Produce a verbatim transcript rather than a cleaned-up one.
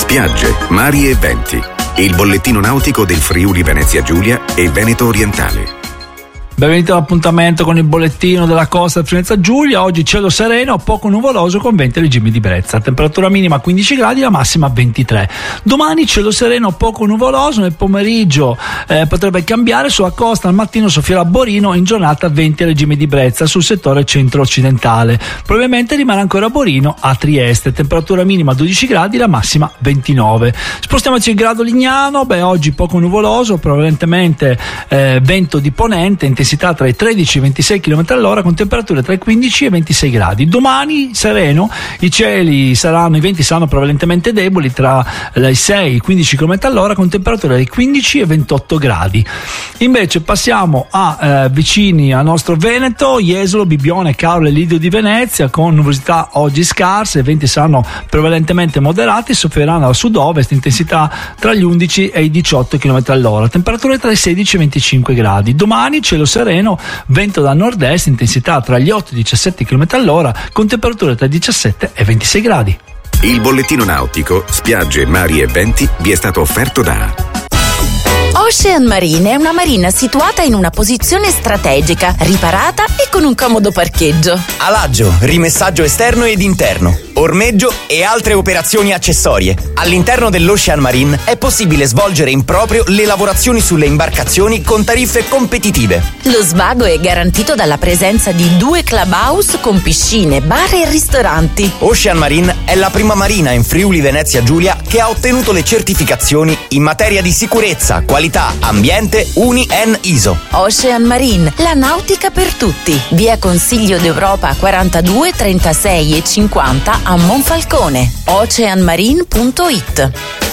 spiagge, mari e venti. Il bollettino nautico del Friuli Venezia Giulia e Veneto Orientale. Benvenuti all'appuntamento con il bollettino della costa del Venezia Giulia. Oggi cielo sereno, poco nuvoloso con venti regimi di brezza. Temperatura minima quindici gradi, la massima ventitré. Domani cielo sereno, poco nuvoloso. Nel pomeriggio eh, potrebbe cambiare. Sulla costa al mattino soffierà Borino, in giornata venti regimi di brezza sul settore centro-occidentale. Probabilmente rimane ancora Borino a Trieste. Temperatura minima dodici gradi, la massima ventinove. Spostiamoci il grado Lignano. Beh, oggi poco nuvoloso, prevalentemente eh, vento di ponente, intensità tra i tredici e i ventisei chilometri all'ora con temperature tra i quindici e i ventisei gradi. Domani sereno, i cieli saranno, i venti saranno prevalentemente deboli tra i sei e i quindici chilometri all'ora con temperature dai quindici e ventotto gradi. Invece passiamo a eh, vicini al nostro Veneto, Jesolo, Bibbione, Caorle e Lidio di Venezia, con nuvolosità oggi scarse, i venti saranno prevalentemente moderati, soffriranno a sud-ovest, intensità tra gli undici e i diciotto chilometri all'ora, temperature tra i sedici e i venticinque gradi. Domani cielo sereno, vento da nord-est, intensità tra gli otto e i diciassette chilometri all'ora con temperature tra i diciassette e i ventisei gradi. Il bollettino nautico, spiagge, mari e venti vi è stato offerto da Ocean Marine è una marina situata in una posizione strategica, riparata e con un comodo parcheggio. Alaggio, rimessaggio esterno ed interno, ormeggio e altre operazioni accessorie. All'interno dell'Ocean Marine è possibile svolgere in proprio le lavorazioni sulle imbarcazioni con tariffe competitive. Lo svago è garantito dalla presenza di due clubhouse con piscine, bar e ristoranti. Ocean Marine è la prima marina in Friuli Venezia Giulia che ha ottenuto le certificazioni in materia di sicurezza, qualità, ambiente Uni N I S O. Ocean Marine, la nautica per tutti. Via Consiglio d'Europa quarantadue, trentasei e cinquanta a Monfalcone. ocean marine punto it.